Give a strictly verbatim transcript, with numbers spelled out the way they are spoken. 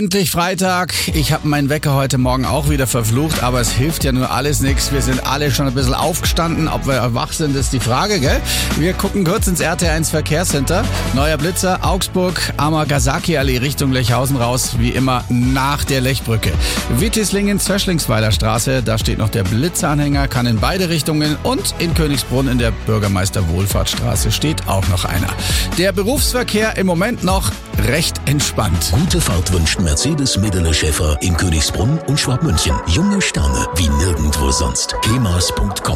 Endlich Freitag. Ich habe meinen Wecker heute Morgen auch wieder verflucht, aber es hilft ja nur alles nichts. Wir sind alle schon ein bisschen aufgestanden. Ob wir wach sind, ist die Frage, gell? Wir gucken kurz ins R T eins Verkehrscenter. Neuer Blitzer, Augsburg, Amagasakiallee Richtung Lechhausen raus, wie immer nach der Lechbrücke. Wittislingen, Zöschlingsweiler Straße, da steht noch der Blitzeranhänger, kann in beide Richtungen, und in Königsbrunn in der Bürgermeister-Wohlfahrtsstraße steht auch noch einer. Der Berufsverkehr im Moment noch recht entspannt. Gute Fahrt wünscht Mercedes Medele Schäfer in Königsbrunn und Schwabmünchen. Junge Sterne wie nirgendwo sonst. kemas punkt com